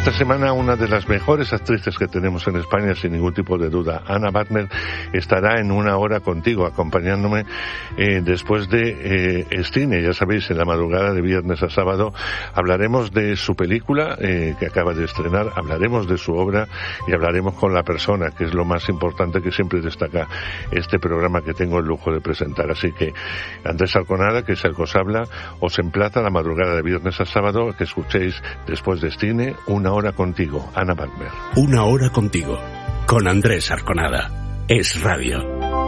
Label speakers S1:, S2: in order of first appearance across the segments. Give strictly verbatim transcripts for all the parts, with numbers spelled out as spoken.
S1: esta semana una de las mejores actrices que tenemos en España, sin ningún tipo de duda. Ana Wagner estará en Una Hora Contigo, acompañándome eh, después de eh, Cine. Ya sabéis, en la madrugada de viernes a sábado hablaremos de su película eh, que acaba de estrenar, hablaremos de su obra y hablaremos con la persona, que es lo más importante que siempre destaca este programa que tengo el lujo de presentar. Así que Andrés Arconada, que es el que os habla, os emplaza la madrugada de viernes a sábado que escuchéis después de Cine Una Hora Contigo, Ana Wagner.
S2: Una Hora Contigo, con Andrés Arconada. Es radio.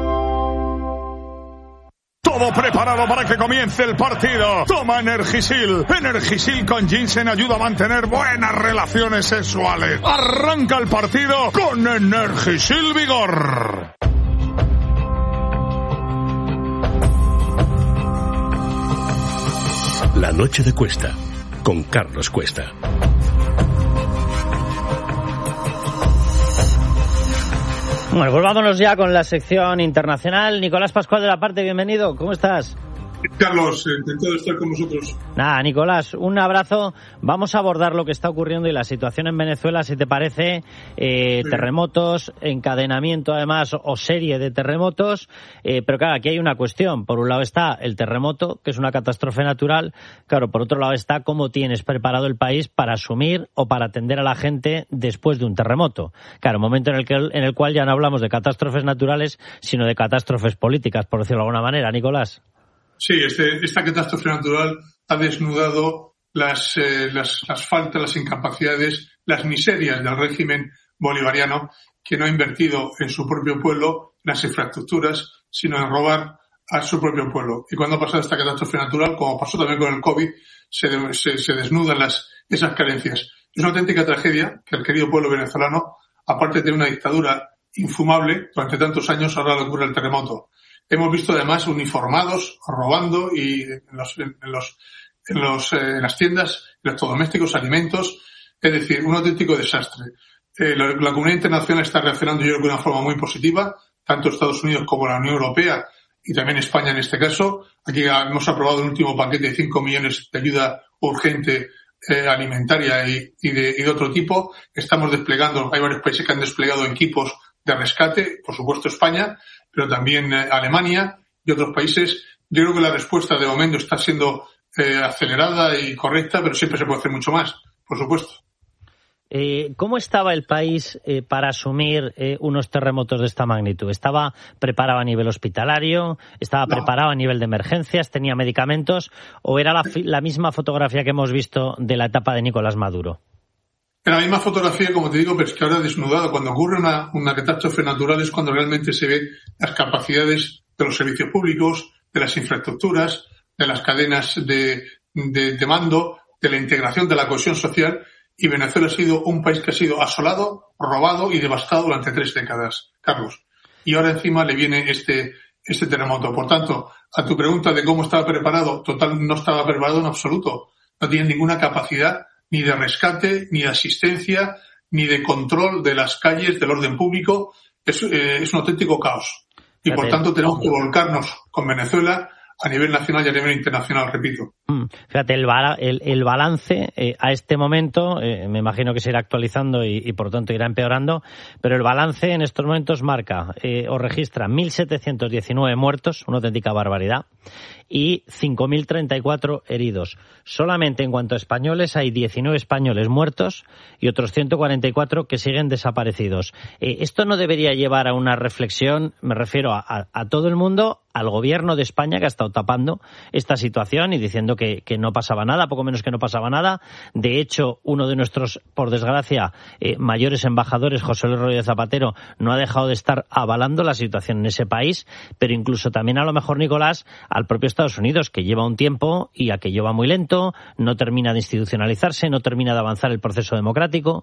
S3: Todo preparado para que comience el partido. Toma Energisil. Energisil con ginseng ayuda a mantener buenas relaciones sexuales. Arranca el partido con Energisil Vigor.
S2: La noche de Cuesta, con Carlos Cuesta.
S4: Bueno, pues vámonos ya con la sección internacional. Nicolás Pascual de la Parte, bienvenido. ¿Cómo estás?
S5: Carlos, encantado de estar con vosotros.
S4: Nada, Nicolás, un abrazo. Vamos a abordar lo que está ocurriendo y la situación en Venezuela, si te parece. Eh, sí. Terremotos, encadenamiento además o serie de terremotos. Eh, pero claro, aquí hay una cuestión. Por un lado está el terremoto, que es una catástrofe natural. Claro, por otro lado está cómo tienes preparado el país para asumir o para atender a la gente después de un terremoto. Claro, momento en el, que, en el cual ya no hablamos de catástrofes naturales, sino de catástrofes políticas, por decirlo de alguna manera. Nicolás.
S5: Sí, este, esta catástrofe natural ha desnudado las, eh, las, las faltas, las incapacidades, las miserias del régimen bolivariano, que no ha invertido en su propio pueblo, en las infraestructuras, sino en robar a su propio pueblo. Y cuando ha pasado esta catástrofe natural, como pasó también con el COVID, se, se, se desnudan las, esas carencias. Es una auténtica tragedia que el querido pueblo venezolano, aparte de una dictadura infumable durante tantos años, ahora le ocurre el terremoto. Hemos visto además uniformados robando y en los, en los, en los, eh, en las tiendas, electrodomésticos, alimentos, es decir, un auténtico desastre. Eh, la, la comunidad internacional está reaccionando, yo creo que de una forma muy positiva, tanto Estados Unidos como la Unión Europea y también España en este caso. Aquí hemos aprobado un último paquete de cinco millones de ayuda urgente eh, alimentaria y, y, de, y de otro tipo. Estamos desplegando, hay varios países que han desplegado equipos de rescate, por supuesto España, pero también eh, Alemania y otros países. Yo creo que la respuesta de momento está siendo eh, acelerada y correcta, pero siempre se puede hacer mucho más, por supuesto.
S4: Eh, ¿Cómo estaba el país eh, para asumir eh, unos terremotos de esta magnitud? ¿Estaba preparado a nivel hospitalario? ¿Estaba no. preparado a nivel de emergencias? ¿Tenía medicamentos? ¿O era la, la misma fotografía que hemos visto de la etapa de Nicolás Maduro?
S5: En la misma fotografía, como te digo, pero es que ahora desnudado. Cuando ocurre una, una catástrofe natural es cuando realmente se ve las capacidades de los servicios públicos, de las infraestructuras, de las cadenas de, de, de mando, de la integración, de la cohesión social. Y Venezuela ha sido un país que ha sido asolado, robado y devastado durante tres décadas, Carlos. Y ahora encima le viene este, este terremoto. Por tanto, a tu pregunta de cómo estaba preparado, total, no estaba preparado en absoluto. No tiene ninguna capacidad ni de rescate, ni de asistencia, ni de control de las calles, del orden público. Es, eh, es un auténtico caos. Y por tanto tenemos que volcarnos con Venezuela a nivel nacional y a nivel internacional, repito.
S4: Fíjate, el, el, el balance eh, a este momento, eh, me imagino que se irá actualizando y, y por tanto irá empeorando, pero el balance en estos momentos marca eh, o registra mil setecientos diecinueve muertos, una auténtica barbaridad, y cinco mil treinta y cuatro heridos. Solamente en cuanto a españoles hay diecinueve españoles muertos y otros ciento cuarenta y cuatro que siguen desaparecidos. Eh, esto no debería llevar a una reflexión, me refiero a, a, a todo el mundo, al gobierno de España, que ha estado tapando esta situación y diciendo que, que no pasaba nada, poco menos que no pasaba nada. De hecho, uno de nuestros, por desgracia, eh, mayores embajadores, José Luis Rodríguez Zapatero, no ha dejado de estar avalando la situación en ese país, pero incluso también a lo mejor, Nicolás, al propio Estados Unidos, que lleva un tiempo y aquello va muy lento, no termina de institucionalizarse, no termina de avanzar el proceso democrático.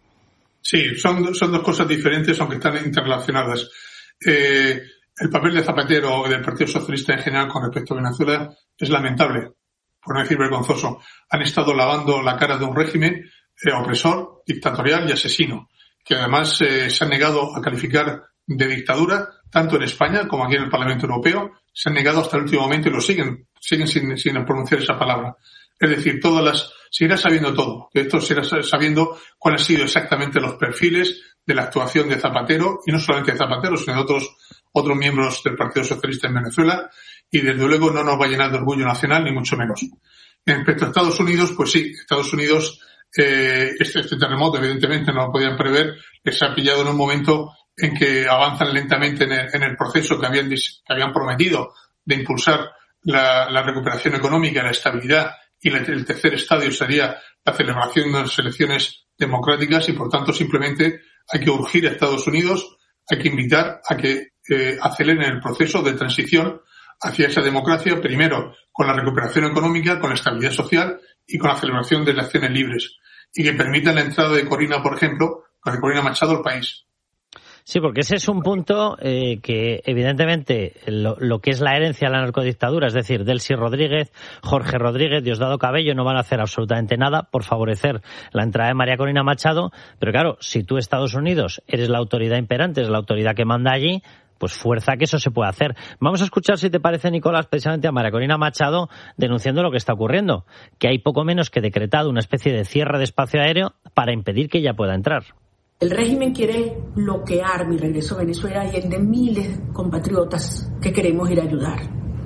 S5: Sí, son, son dos cosas diferentes, aunque están interrelacionadas. Eh, El papel de Zapatero o del Partido Socialista en general con respecto a Venezuela es lamentable, por no decir vergonzoso. Han estado lavando la cara de un régimen eh, opresor, dictatorial y asesino, que además eh, se han negado a calificar de dictadura, tanto en España como aquí en el Parlamento Europeo. Se han negado hasta el último momento y lo siguen, siguen sin, sin pronunciar esa palabra. Es decir, todas las, se irá sabiendo todo. De esto se irá sabiendo cuáles han sido exactamente los perfiles de la actuación de Zapatero, y no solamente de Zapatero, sino de otros, otros miembros del Partido Socialista en Venezuela, y desde luego no nos va a llenar de orgullo nacional, ni mucho menos. Respecto a Estados Unidos, pues sí, Estados Unidos, eh, este, este terremoto evidentemente no lo podían prever, les ha pillado en un momento en que avanzan lentamente en el, en el proceso que habían, que habían prometido de impulsar la, la recuperación económica, la estabilidad, y la, el tercer estadio sería la celebración de las elecciones democráticas, y por tanto simplemente hay que urgir a Estados Unidos, hay que invitar a que eh, aceleren el proceso de transición hacia esa democracia, primero con la recuperación económica, con la estabilidad social y con la celebración de elecciones libres, y que permitan la entrada de Corina, por ejemplo, de Corina Machado al país.
S4: Sí, porque ese es un punto eh, que evidentemente lo, lo que es la herencia de la narcodictadura, es decir, Delcy Rodríguez, Jorge Rodríguez, Diosdado Cabello, no van a hacer absolutamente nada por favorecer la entrada de María Corina Machado, pero claro, si tú, Estados Unidos, eres la autoridad imperante, es la autoridad que manda allí, pues fuerza que eso se pueda hacer. Vamos a escuchar, si te parece, Nicolás, precisamente a María Corina Machado denunciando lo que está ocurriendo, que hay poco menos que decretado una especie de cierre de espacio aéreo para impedir que ella pueda entrar.
S6: El régimen quiere bloquear mi regreso a Venezuela y el de miles de compatriotas que queremos ir a ayudar.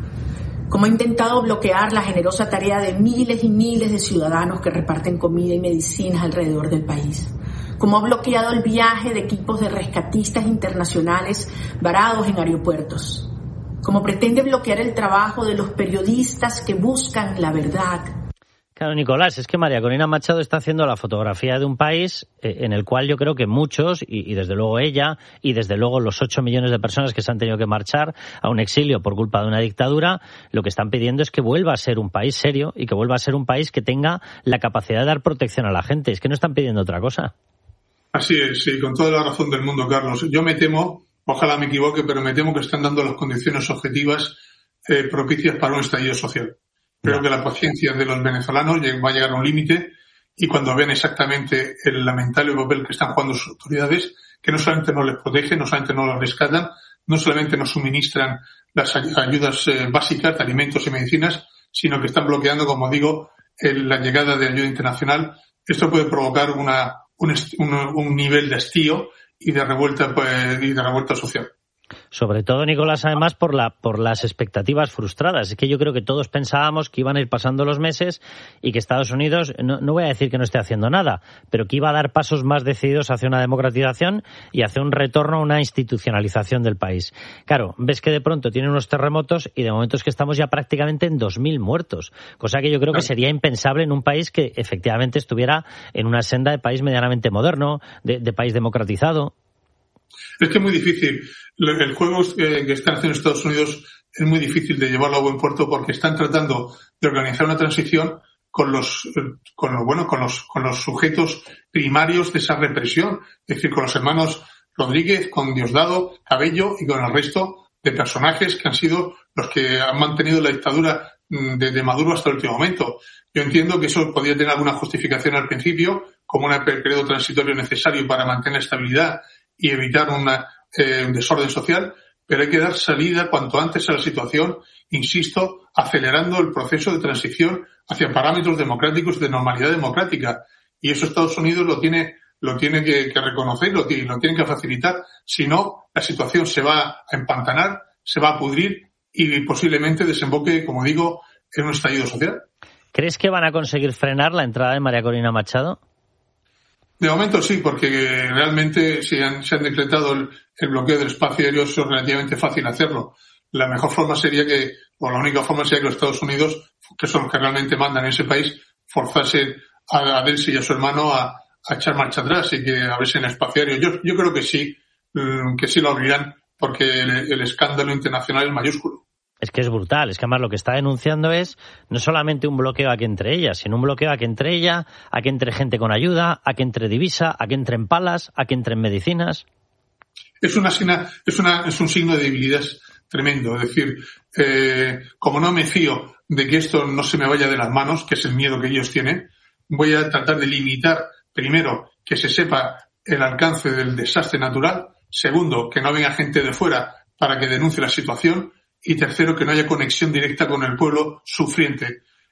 S6: Como ha intentado bloquear la generosa tarea de miles y miles de ciudadanos que reparten comida y medicinas alrededor del país. Como ha bloqueado el viaje de equipos de rescatistas internacionales varados en aeropuertos. Como pretende bloquear el trabajo de los periodistas que buscan la verdad.
S4: Claro, Nicolás, es que María Corina Machado está haciendo la fotografía de un país eh, en el cual yo creo que muchos, y, y desde luego ella, y desde luego los ocho millones de personas que se han tenido que marchar a un exilio por culpa de una dictadura, lo que están pidiendo es que vuelva a ser un país serio y que vuelva a ser un país que tenga la capacidad de dar protección a la gente. Es que no están pidiendo otra cosa.
S5: Así es, sí, con toda la razón del mundo, Carlos. Yo me temo, ojalá me equivoque, pero me temo que están dando las condiciones objetivas eh, propicias para un estallido social. Creo que la paciencia de los venezolanos va a llegar a un límite, y cuando ven exactamente el lamentable papel que están jugando sus autoridades, que no solamente no les protegen, no solamente no los rescatan, no solamente nos suministran las ayudas eh, básicas de alimentos y medicinas, sino que están bloqueando, como digo, el, la llegada de ayuda internacional. Esto puede provocar una, un, un, un nivel de hastío y de revuelta pues, y de revuelta social.
S4: Sobre todo, Nicolás, además, por la por las expectativas frustradas. Es que yo creo que todos pensábamos que iban a ir pasando los meses y que Estados Unidos, no, no voy a decir que no esté haciendo nada, pero que iba a dar pasos más decididos hacia una democratización y hacia un retorno a una institucionalización del país. Claro, ves que de pronto tiene unos terremotos y de momento es que estamos ya prácticamente en dos mil muertos, cosa que yo creo que sería impensable en un país que efectivamente estuviera en una senda de país medianamente moderno, de, de país democratizado.
S5: Es que es muy difícil. El juego que están haciendo Estados Unidos es muy difícil de llevarlo a buen puerto, porque están tratando de organizar una transición con los, con los, bueno, con los, con los sujetos primarios de esa represión. Es decir, con los hermanos Rodríguez, con Diosdado, Cabello y con el resto de personajes que han sido los que han mantenido la dictadura de, de Maduro hasta el último momento. Yo entiendo que eso podría tener alguna justificación al principio, como un periodo transitorio necesario para mantener estabilidad y evitar una, eh, un desorden social, pero hay que dar salida cuanto antes a la situación, insisto, acelerando el proceso de transición hacia parámetros democráticos de normalidad democrática. Y eso Estados Unidos lo tiene, lo tiene que, que reconocer, lo tiene, lo tiene que facilitar. Si no, la situación se va a empantanar, se va a pudrir y posiblemente desemboque, como digo, en un estallido social.
S4: ¿Crees que van a conseguir frenar la entrada de María Corina Machado?
S5: De momento sí, porque realmente si han, se han decretado el, el bloqueo del espacio aéreo, eso es relativamente fácil hacerlo. La mejor forma sería que, o la única forma sería que los Estados Unidos, que son los que realmente mandan en ese país, forzase a, a Delcy y a su hermano a, a echar marcha atrás y que abriesen el espacio aéreo. Yo, yo creo que sí, que sí lo abrirán, porque el, el escándalo internacional es mayúsculo.
S4: Es que es brutal, es que además lo que está denunciando es no solamente un bloqueo a que entre ellas, sino un bloqueo a que entre ella, a que entre gente con ayuda, a que entre divisa, a que entre en palas, a que entre en medicinas.
S5: Es una, es una, es un signo de debilidad tremendo. Es decir, eh, como no me fío de que esto no se me vaya de las manos, que es el miedo que ellos tienen, voy a tratar de limitar, primero, que se sepa el alcance del desastre natural, segundo, que no venga gente de fuera para que denuncie la situación, y tercero, que no haya conexión directa con el pueblo sufriente.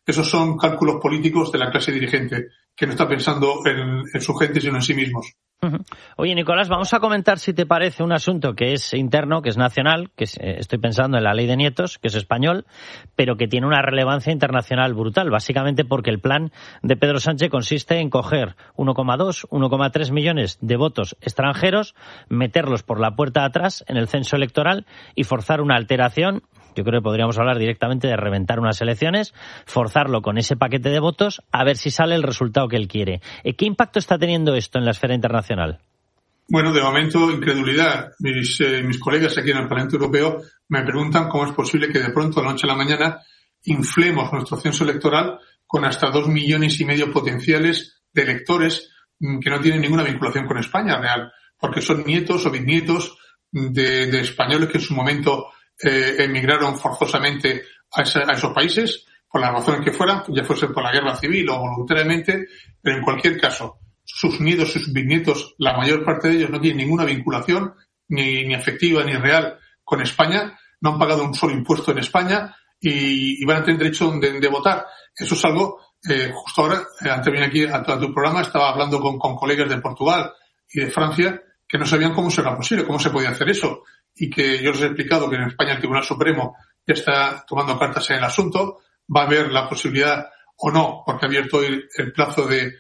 S5: Esos son cálculos políticos de la clase dirigente, que no está pensando en, en su gente, sino en sí mismos.
S4: Uh-huh. Oye, Nicolás, vamos a comentar, si te parece, un asunto que es interno, que es nacional, que es, eh, estoy pensando en la ley de nietos, que es español, pero que tiene una relevancia internacional brutal, básicamente porque el plan de Pedro Sánchez consiste en coger uno coma dos, uno coma tres millones de votos extranjeros, meterlos por la puerta de atrás en el censo electoral y forzar una alteración. Yo creo que podríamos hablar directamente de reventar unas elecciones, forzarlo con ese paquete de votos, a ver si sale el resultado que él quiere. ¿Qué impacto está teniendo esto en la esfera internacional?
S5: Bueno, de momento, incredulidad. Mis, eh, mis colegas aquí en el Parlamento Europeo me preguntan cómo es posible que de pronto, de la noche a la mañana, inflemos nuestro censo electoral con hasta dos millones y medio potenciales de electores que no tienen ninguna vinculación con España real, porque son nietos o bisnietos de, de españoles que en su momento Eh, emigraron forzosamente a, esa, a esos países, por las razones que fueran, ya fuese por la guerra civil o voluntariamente, pero en cualquier caso, sus nietos, sus bisnietos, la mayor parte de ellos no tienen ninguna vinculación, ni, ni afectiva ni real con España, no han pagado un solo impuesto en España y, y van a tener derecho de, de votar. Eso es algo, eh, justo ahora, eh, antes de venir aquí a tu, a tu programa, estaba hablando con, con colegas de Portugal y de Francia que no sabían cómo será posible, cómo se podía hacer eso. Y que yo les he explicado que en España el Tribunal Supremo ya está tomando cartas en el asunto, va a haber la posibilidad o no, porque ha abierto el, el plazo de,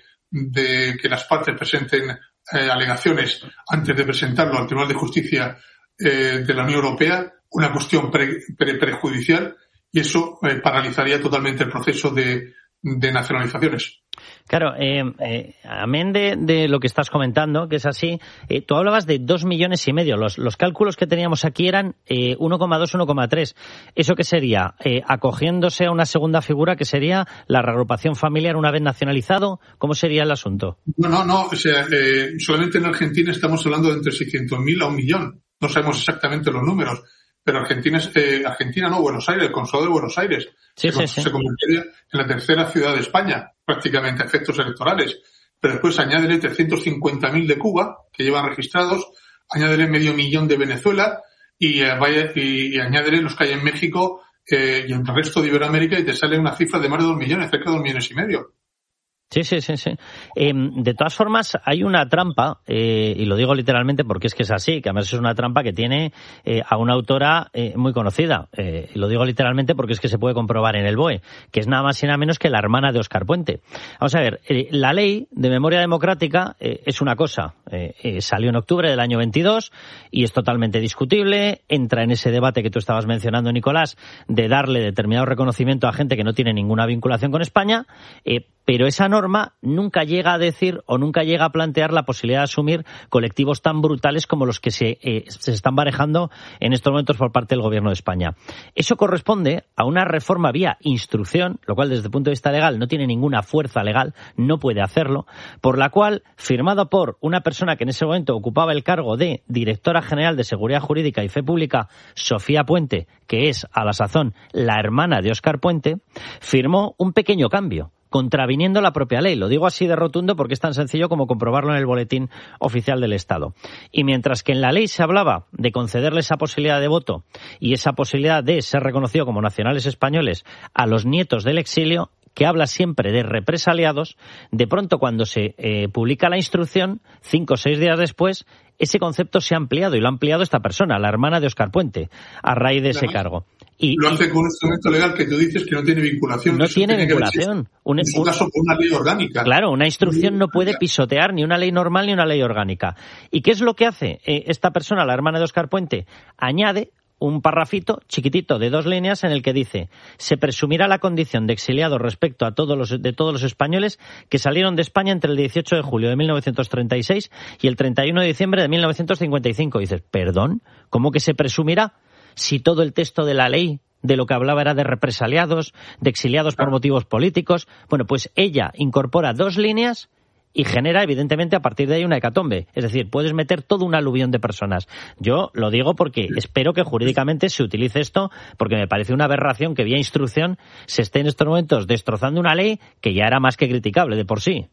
S5: de que las partes presenten eh, alegaciones antes de presentarlo al Tribunal de Justicia eh, de la Unión Europea, una cuestión pre, pre, prejudicial, y eso eh, paralizaría totalmente el proceso de, de nacionalizaciones.
S4: Claro, eh, eh, amén de, de lo que estás comentando, que es así, eh, tú hablabas de dos millones y medio. Los, los cálculos que teníamos aquí eran eh, uno coma dos, uno coma tres. ¿Eso qué sería? Eh, acogiéndose a una segunda figura que sería la reagrupación familiar una vez nacionalizado. ¿Cómo sería el asunto?
S5: No, no, no. O sea, eh, solamente en Argentina estamos hablando de entre seiscientos mil a un millón. No sabemos exactamente los números. Pero Argentina, es, eh, Argentina no, Buenos Aires, el Consulado de Buenos Aires,
S4: sí,
S5: se,
S4: sí,
S5: se
S4: sí.
S5: convertiría en la tercera ciudad de España, prácticamente a efectos electorales. Pero después añádele trescientos cincuenta mil de Cuba, que llevan registrados, añádele medio millón de Venezuela y, eh, vaya, y, y añádele los que hay en México eh, y en el resto de Iberoamérica y te sale una cifra de más de dos millones, cerca de dos millones y medio.
S4: Sí, sí, sí, sí. Eh, de todas formas, hay una trampa, eh, y lo digo literalmente porque es que es así, que además es una trampa que tiene eh, a una autora eh, muy conocida. Eh, y lo digo literalmente porque es que se puede comprobar en el B O E, que es nada más y nada menos que la hermana de Óscar Puente. Vamos a ver, eh, la ley de memoria democrática eh, es una cosa. Eh, eh, salió en octubre del año veintidós y es totalmente discutible. Entra en ese debate que tú estabas mencionando, Nicolás, de darle determinado reconocimiento a gente que no tiene ninguna vinculación con España, eh, pero esa norma nunca llega a decir o nunca llega a plantear la posibilidad de asumir colectivos tan brutales como los que se, eh, se están barajando en estos momentos por parte del Gobierno de España. Eso corresponde a una reforma vía instrucción, lo cual desde el punto de vista legal no tiene ninguna fuerza legal, no puede hacerlo, por la cual, firmado por una persona que en ese momento ocupaba el cargo de Directora General de Seguridad Jurídica y Fe Pública, Sofía Puente, que es a la sazón la hermana de Óscar Puente, firmó un pequeño cambio, contraviniendo la propia ley. Lo digo así de rotundo porque es tan sencillo como comprobarlo en el Boletín Oficial del Estado. Y mientras que en la ley se hablaba de concederle esa posibilidad de voto y esa posibilidad de ser reconocido como nacionales españoles a los nietos del exilio, que habla siempre de represaliados, de pronto cuando se eh, publica la instrucción, cinco o seis días después, ese concepto se ha ampliado y lo ha ampliado esta persona, la hermana de Óscar Puente, a raíz de ese cargo. Y,
S5: lo hace con un instrumento legal que tú dices que no tiene vinculación.
S4: No
S5: Eso
S4: tiene
S5: tiene
S4: vinculación.
S5: Un, en su caso, por una ley orgánica.
S4: Claro, una instrucción no puede pisotear ni una ley normal ni una ley orgánica. ¿Y qué es lo que hace eh, esta persona, la hermana de Óscar Puente? Añade un parrafito chiquitito de dos líneas en el que dice: se presumirá la condición de exiliado respecto a todos los de todos los españoles que salieron de España entre el dieciocho de julio de mil novecientos treinta y seis y el treinta y uno de diciembre de mil novecientos cincuenta y cinco. Y dices, ¿perdón? ¿Cómo que se presumirá? Si todo el texto de la ley de lo que hablaba era de represaliados, de exiliados por motivos políticos. Bueno, pues ella incorpora dos líneas y genera, evidentemente, a partir de ahí una hecatombe. Es decir, puedes meter todo un aluvión de personas. Yo lo digo porque espero que jurídicamente se utilice esto, porque me parece una aberración que vía instrucción se esté en estos momentos destrozando una ley que ya era más que criticable de por sí.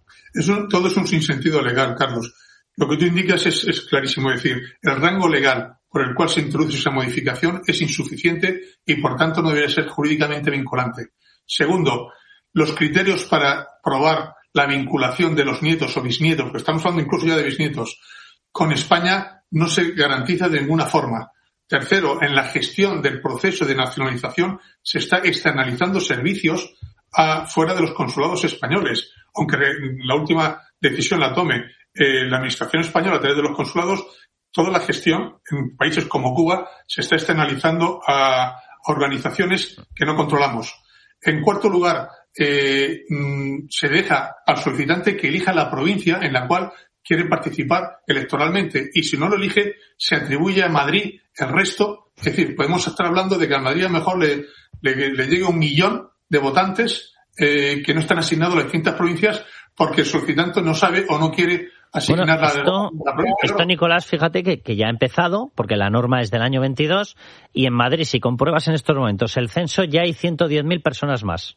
S5: Eso todo es un sinsentido legal, Carlos. Lo que tú indicas es, es clarísimo. Es decir, el rango legal por el cual se introduce esa modificación es insuficiente y, por tanto, no debería ser jurídicamente vinculante. Segundo, los criterios para probar la vinculación de los nietos o bisnietos, porque estamos hablando incluso ya de bisnietos, con España no se garantiza de ninguna forma. Tercero, en la gestión del proceso de nacionalización se está externalizando servicios a, fuera de los consulados españoles. Aunque la última decisión la tome eh, la Administración española a través de los consulados, toda la gestión en países como Cuba se está externalizando a organizaciones que no controlamos. En cuarto lugar, eh, se deja al solicitante que elija la provincia en la cual quiere participar electoralmente, y si no lo elige, se atribuye a Madrid el resto. Es decir, podemos estar hablando de que a Madrid a lo mejor le, le, le llegue un millón de votantes eh, que no están asignados a las distintas provincias porque el solicitante no sabe o no quiere asignar
S4: bueno,
S5: la,
S4: esto,
S5: la provincia.
S4: Esto, Nicolás, fíjate que, que ya ha empezado, porque la norma es del año veintidós, y en Madrid, si compruebas en estos momentos el censo, ya hay ciento diez mil personas más.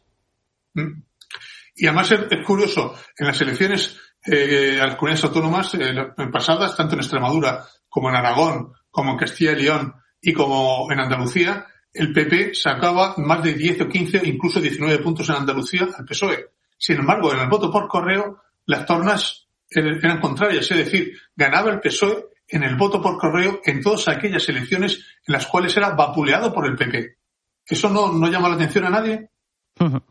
S5: Y además es, es curioso, en las elecciones eh, a las comunidades autónomas eh, pasadas, tanto en Extremadura como en Aragón, como en Castilla y León y como en Andalucía, el P P sacaba más de diez o quince, incluso diecinueve puntos en Andalucía al P S O E. Sin embargo, en el voto por correo, las tornas eran contrarias, es decir, ganaba el P S O E en el voto por correo en todas aquellas elecciones en las cuales era vapuleado por el P P. ¿Eso no, no llama la atención a nadie?
S4: Uh-huh.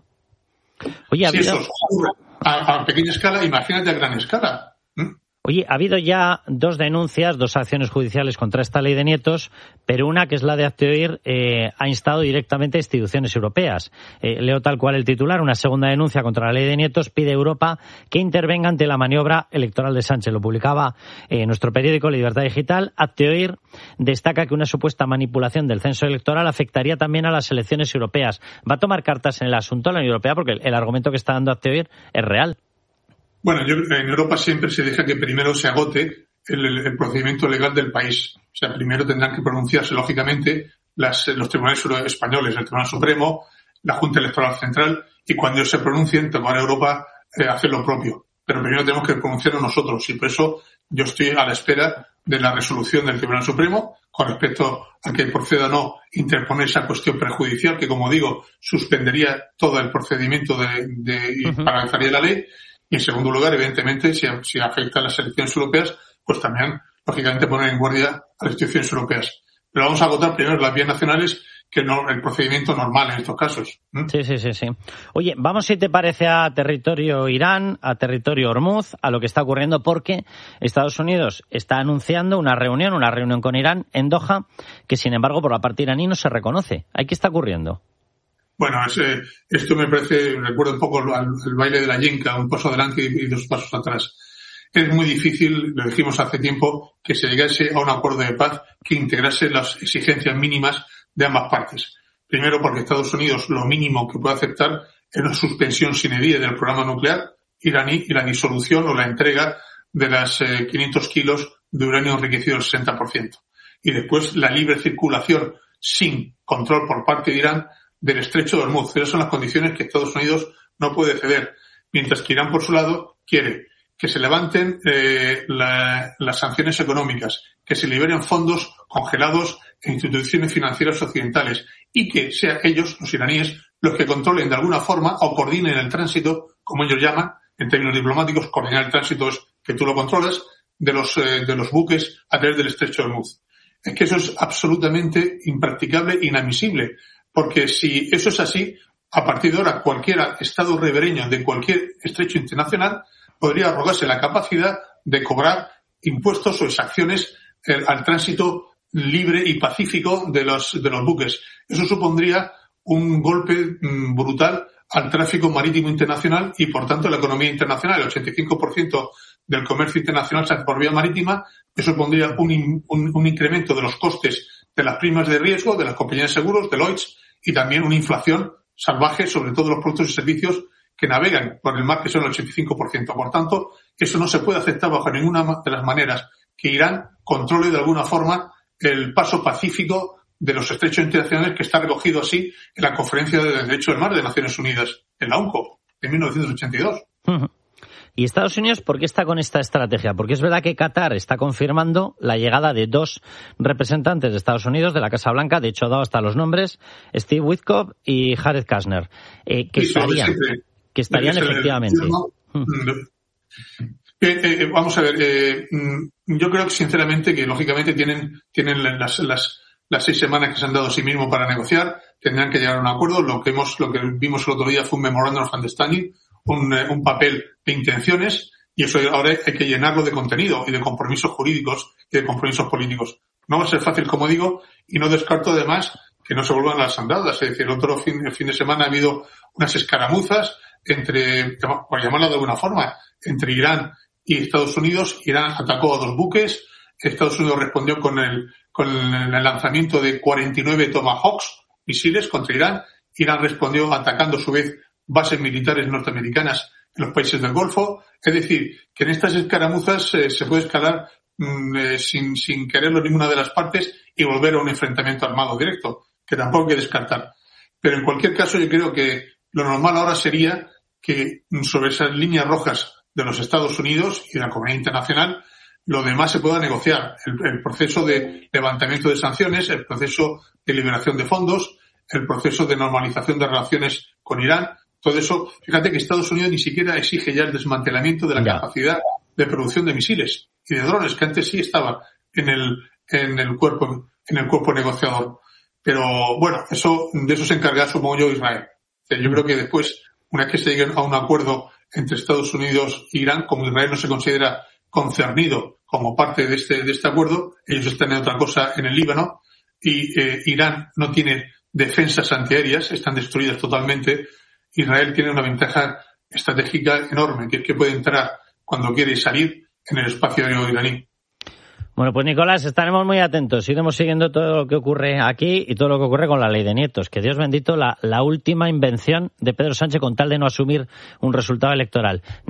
S4: Oye,
S5: si eso ocurre a, a pequeña escala, imagínate a gran escala. ¿Mm?
S4: Oye, ha habido ya dos denuncias, dos acciones judiciales contra esta ley de nietos, pero una, que es la de Hazte-Oír, eh, ha instado directamente a instituciones europeas. Eh, leo tal cual el titular: una segunda denuncia contra la ley de nietos pide a Europa que intervenga ante la maniobra electoral de Sánchez. Lo publicaba eh, nuestro periódico Libertad Digital. Hazte-Oír destaca que una supuesta manipulación del censo electoral afectaría también a las elecciones europeas. ¿Va a tomar cartas en el asunto la Unión Europea? Porque el, el argumento que está dando Hazte-Oír es real.
S5: Bueno, yo, en Europa siempre se deja que primero se agote el, el, el procedimiento legal del país. O sea, primero tendrán que pronunciarse, lógicamente, las, los tribunales españoles, el Tribunal Supremo, la Junta Electoral Central, y cuando ellos se pronuncien, tomará Europa eh, hacer lo propio. Pero primero tenemos que pronunciarnos nosotros, y por eso yo estoy a la espera de la resolución del Tribunal Supremo con respecto a que proceda o no interponer esa cuestión prejudicial que, como digo, suspendería todo el procedimiento de, de, y uh-huh. paralizaría la ley. Y en segundo lugar, evidentemente, si, si afecta a las elecciones europeas, pues también, lógicamente, poner en guardia a las instituciones europeas. Pero vamos a agotar primero las vías nacionales, que no el procedimiento normal en estos casos. ¿Mm?
S4: Sí, sí, sí, sí. Oye, vamos, si te parece, a territorio Irán, a territorio Hormuz, a lo que está ocurriendo, porque Estados Unidos está anunciando una reunión, una reunión con Irán en Doha, que sin embargo por la parte iraní no se reconoce. ¿Ahí qué está ocurriendo?
S5: Bueno, es, eh, esto me parece, recuerda un poco al, al baile de la yenca, un paso adelante y, y dos pasos atrás. Es muy difícil, lo dijimos hace tiempo, que se llegase a un acuerdo de paz que integrase las exigencias mínimas de ambas partes. Primero, porque Estados Unidos lo mínimo que puede aceptar es una suspensión sine die del programa nuclear iraní y la disolución o la entrega de las eh, quinientos kilos de uranio enriquecido al sesenta por ciento. Y después la libre circulación sin control por parte de Irán del estrecho de Hormuz. Esas son las condiciones que Estados Unidos no puede ceder. Mientras que Irán, por su lado, quiere que se levanten eh, la, las sanciones económicas, que se liberen fondos congelados en instituciones financieras occidentales y que sean ellos, los iraníes, los que controlen de alguna forma o coordinen el tránsito, como ellos llaman, en términos diplomáticos. Coordinar el tránsito es que tú lo controlas, de los, eh, de los buques a través del estrecho de Hormuz. Es que eso es absolutamente impracticable e inadmisible. Porque si eso es así, a partir de ahora cualquier Estado ribereño de cualquier estrecho internacional podría arrogarse la capacidad de cobrar impuestos o exacciones eh, al tránsito libre y pacífico de los, de los buques. Eso supondría un golpe mmm, brutal al tráfico marítimo internacional y, por tanto, la economía internacional. El ochenta y cinco por ciento del comercio internacional se hace por vía marítima. Eso supondría un, un, un incremento de los costes de las primas de riesgo, de las compañías de seguros, de Lloyds, y también una inflación salvaje sobre todos los productos y servicios que navegan por el mar, que son el ochenta y cinco por ciento. Por tanto, eso no se puede aceptar bajo ninguna de las maneras, que Irán controle de alguna forma el paso pacífico de los estrechos internacionales, que está recogido así en la Conferencia de Derecho del Mar de Naciones Unidas, en la UNCLOS, de mil novecientos ochenta y dos.
S4: Uh-huh. ¿Y Estados Unidos por qué está con esta estrategia? Porque es verdad que Qatar está confirmando la llegada de dos representantes de Estados Unidos de la Casa Blanca, de hecho ha dado hasta los nombres, Steve Witkoff y Jared Kushner, eh, que, estarían, que estarían efectivamente.
S5: Eh, eh, vamos a ver, eh, yo creo que sinceramente que lógicamente tienen tienen las, las las seis semanas que se han dado a sí mismo para negociar, tendrán que llegar a un acuerdo. Lo que hemos lo que vimos el otro día fue un memorandum of understanding, un, eh, un papel de intenciones, y eso ahora hay que llenarlo de contenido y de compromisos jurídicos y de compromisos políticos. No va a ser fácil, como digo, y no descarto además que no se vuelvan las andadas. Es decir, el otro fin, el fin de semana ha habido unas escaramuzas entre, por llamarlo de alguna forma, entre Irán y Estados Unidos. Irán atacó a dos buques, Estados Unidos respondió con el con el lanzamiento de cuarenta y nueve Tomahawks, misiles contra Irán. Irán respondió atacando a su vez bases militares norteamericanas en los países del Golfo. Es decir, que en estas escaramuzas eh, se puede escalar mmm, eh, sin, sin quererlo ninguna de las partes y volver a un enfrentamiento armado directo, que tampoco hay que descartar. Pero en cualquier caso yo creo que lo normal ahora sería que sobre esas líneas rojas de los Estados Unidos y de la comunidad internacional, lo demás se pueda negociar. El, el proceso de levantamiento de sanciones, el proceso de liberación de fondos, el proceso de normalización de relaciones con Irán, todo eso. Fíjate que Estados Unidos ni siquiera exige ya el desmantelamiento de la ya. capacidad de producción de misiles y de drones, que antes sí estaba en el, en el cuerpo, en el cuerpo negociador. Pero bueno, eso, de eso se encarga, supongo yo, Israel. Yo creo que después, una vez que se llegue a un acuerdo entre Estados Unidos e Irán, como Israel no se considera concernido como parte de este, de este acuerdo, ellos están en otra cosa en el Líbano, y eh, Irán no tiene defensas antiaéreas, están destruidas totalmente. Israel tiene una ventaja estratégica enorme, que es que puede entrar cuando quiere y salir en el espacio aéreo iraní.
S4: Bueno, pues Nicolás, estaremos muy atentos, iremos siguiendo todo lo que ocurre aquí y todo lo que ocurre con la ley de nietos. Que Dios bendito, la, la última invención de Pedro Sánchez con tal de no asumir un resultado electoral.